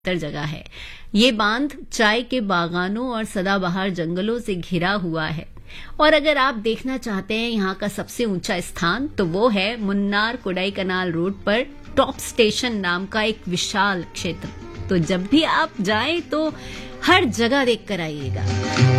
जगह है। ये बांध चाय के बागानों और सदाबहार जंगलों से घिरा हुआ है। और अगर आप देखना चाहते हैं यहाँ का सबसे ऊंचा स्थान, तो वो है मुन्नार कोडाईकनाल रोड पर टॉप स्टेशन नाम का एक विशाल क्षेत्र। तो जब भी आप जाएं तो हर जगह देख कर आइएगा।